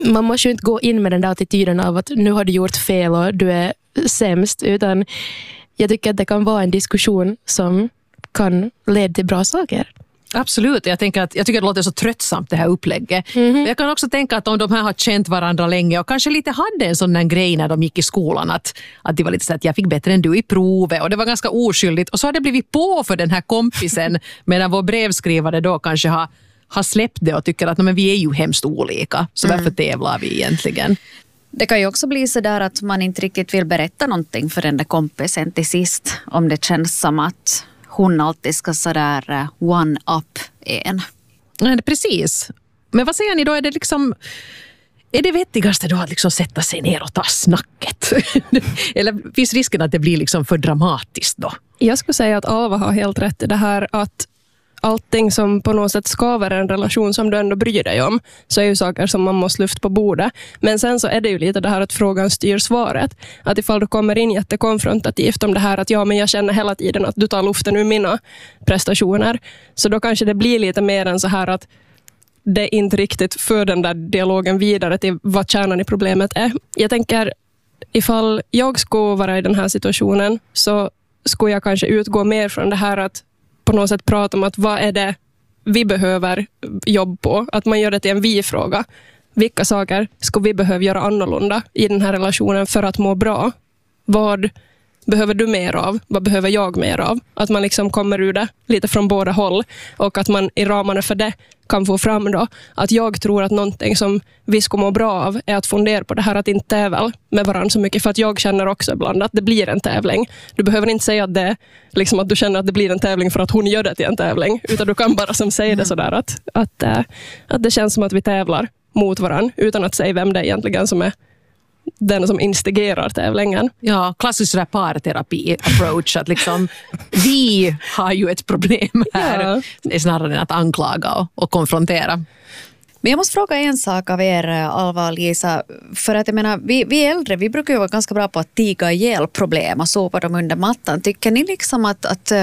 man måste ju inte gå in med den där attityden av att nu har du gjort fel och du är sämst, utan jag tycker att det kan vara en diskussion som kan leda till bra saker. Absolut, jag tycker att det låter så tröttsamt det här upplägget. Men jag kan också tänka att om de här har känt varandra länge och kanske lite hade en sån där grej när de gick i skolan att det var lite så att jag fick bättre än du i provet och det var ganska oskyldigt och så har det blivit på för den här kompisen medan vår brevskrivare då kanske har släppt det och tycker att men vi är ju hemskt olika så varför tävlar vi egentligen? Det kan ju också bli så där att man inte riktigt vill berätta någonting för den där kompisen till sist om det känns som att hon alltid ska sådär one-up en. Nej, precis. Men vad säger ni då? Är det vettigaste då att liksom sätta sig ner och ta snacket? Eller finns risken att det blir liksom för dramatiskt då? Jag skulle säga att Alva har helt rätt i det här att allting som på något sätt skaver en relation som du ändå bryr dig om, så är ju saker som man måste lyfta på bordet. Men sen så är det ju lite det här att frågan styr svaret. Att ifall du kommer in jättekonfrontativt om det här att ja, men jag känner hela tiden att du tar luften ur mina prestationer. Så då kanske det blir lite mer än så här att det inte riktigt för den där dialogen vidare till vad kärnan i problemet är. Jag tänker, ifall jag skulle vara i den här situationen så skulle jag kanske utgå mer från det här att på något sätt prata om att vad är det vi behöver jobb på. Att man gör det till en vi-fråga. Vilka saker ska vi behöva göra annorlunda i den här relationen för att må bra? Vad behöver du mer av? Vad behöver jag mer av? Att man liksom kommer ur det lite från båda håll. Och att man i ramarna för det kan få fram då att jag tror att någonting som vi ska må bra av är att fundera på det här att inte tävla med varandra så mycket. För att jag känner också ibland att det blir en tävling. Du behöver inte säga att det liksom att du känner att det blir en tävling för att hon gör det till en tävling. Utan du kan bara som säga det sådär att det känns som att vi tävlar mot varandra utan att säga vem det är egentligen som är den som instigerar tävlingen. Ja, klassisk parterapi-approach att liksom vi har ju ett problem här. Ja. Det är snarare än att anklaga och konfrontera. Men jag måste fråga en sak av er, Alva och Lisa. För att jag menar, vi äldre, vi brukar ju vara ganska bra på att tiga ihjäl problem och sopa dem under mattan. Tycker ni liksom att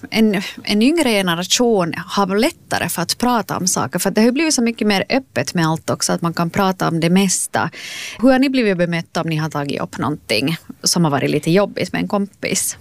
en yngre generation har lättare för att prata om saker? För det har ju blivit så mycket mer öppet med allt också, att man kan prata om det mesta. Hur har ni blivit bemötta om ni har tagit upp någonting som har varit lite jobbigt med en kompis?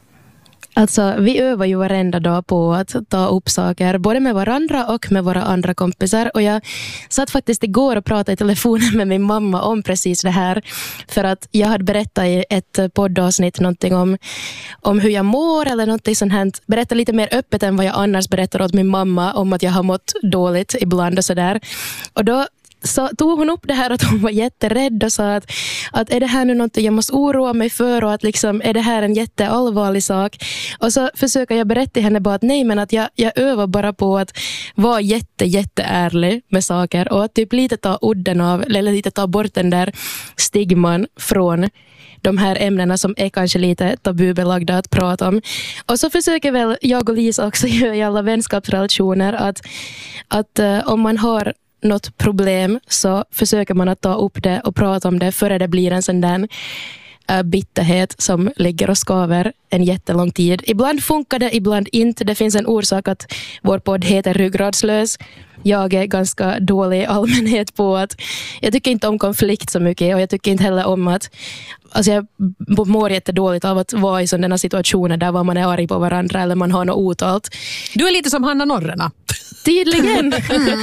Alltså, vi övar ju varenda dag på att ta upp saker, både med varandra och med våra andra kompisar. Och jag satt faktiskt igår och pratade i telefonen med min mamma om precis det här. För att jag hade berättat i ett poddavsnitt någonting om hur jag mår eller någonting sånt här. Berätta lite mer öppet än vad jag annars berättar åt min mamma om att jag har mått dåligt ibland och sådär. Och då så tog hon upp det här att hon var jätterädd och sa att är det här nu något jag måste oroa mig för och att liksom, är det här en jätteallvarlig sak? Och så försöker jag berätta henne bara att nej, men att jag övar bara på att vara jätteärlig med saker och att typ lite ta udden av eller lite ta bort den där stigman från de här ämnena som är kanske lite tabubelagda att prata om. Och så försöker väl jag och Lisa också göra i alla vänskapsrelationer att om man har något problem så försöker man att ta upp det och prata om det före det blir en sån där bitterhet som ligger och skaver en jättelång tid. Ibland funkar det, ibland inte. Det finns en orsak att vår podd heter Ryggradslös. Jag är ganska dålig i allmänhet på att jag tycker inte om konflikt så mycket och jag tycker inte heller om att jag mår jättedåligt av att vara i sådana situationer där man är arg på varandra eller man har något otalt. Du är lite som Hanna Norrena. Tydligen.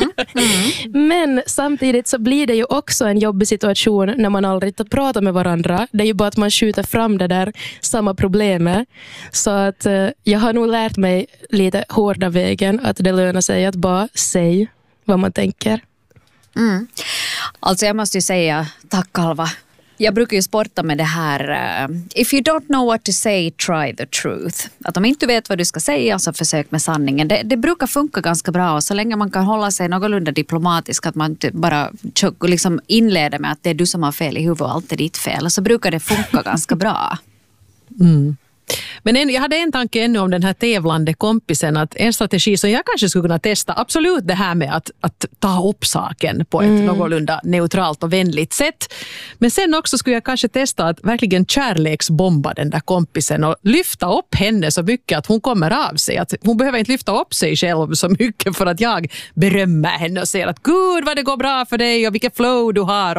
Men samtidigt så blir det ju också en jobbig situation när man aldrig pratar med varandra. Det är ju bara att man skjuter fram det där samma problemet. Så att jag har nog lärt mig lite hårda vägen att det lönar sig att bara säga vad man tänker. Alltså jag måste ju säga tack Alva. Jag brukar ju sporta med det här if you don't know what to say, try the truth. Att om inte du vet vad du ska säga så försök med sanningen. Det brukar funka ganska bra och så länge man kan hålla sig någorlunda diplomatisk att man inte bara liksom inleder med att det är du som har fel i huvudet och allt är ditt fel så brukar det funka ganska bra. Men jag hade en tanke ännu om den här tävlande kompisen, att en strategi som jag kanske skulle kunna testa, absolut det här med att ta upp saken på ett någorlunda neutralt och vänligt sätt. Men sen också skulle jag kanske testa att verkligen kärleksbomba den där kompisen och lyfta upp henne så mycket att hon kommer av sig. Att hon behöver inte lyfta upp sig själv så mycket för att jag berömmer henne och säger att gud vad det går bra för dig och vilket flow du har.